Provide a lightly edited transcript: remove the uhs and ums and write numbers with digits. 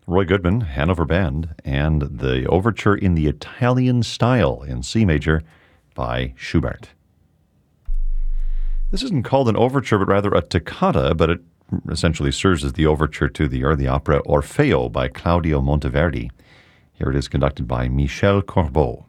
Roy Goodman, Hanover Band, and the Overture in the Italian Style in C major by Schubert. This isn't called an overture, but rather a toccata, but it essentially serves as the overture to the opera Orfeo by Claudio Monteverdi. Here it is conducted by Michel Corbeau.